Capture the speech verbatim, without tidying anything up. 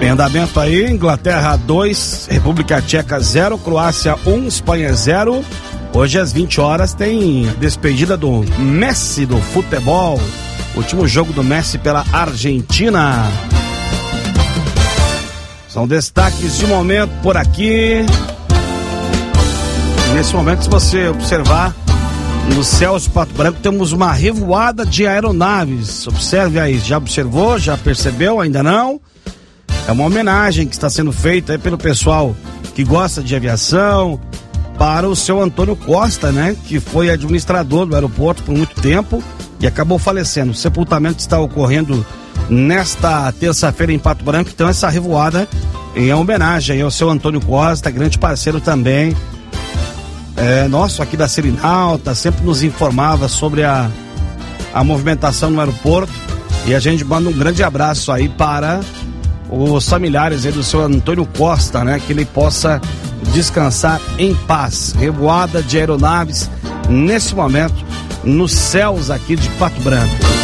Em andamento aí, Inglaterra dois, República Tcheca zero, Croácia um, Espanha zero. Hoje às vinte horas tem a despedida do Messi do futebol. Último jogo do Messi pela Argentina. São destaques de momento por aqui. Nesse momento, se você observar, no céu de Pato Branco temos uma revoada de aeronaves. Observe aí, já observou, já percebeu, ainda não? É uma homenagem que está sendo feita aí pelo pessoal que gosta de aviação, para o seu Antônio Costa, né? Que foi administrador do aeroporto por muito tempo e acabou falecendo. O sepultamento está ocorrendo nesta terça-feira em Pato Branco, então essa revoada em homenagem ao seu Antônio Costa, grande parceiro também, é, nosso aqui da Serinalta, sempre nos informava sobre a, a movimentação no aeroporto, e a gente manda um grande abraço aí para os familiares aí do seu Antônio Costa, né? Que ele possa descansar em paz. Revoada de aeronaves nesse momento nos céus aqui de Pato Branco.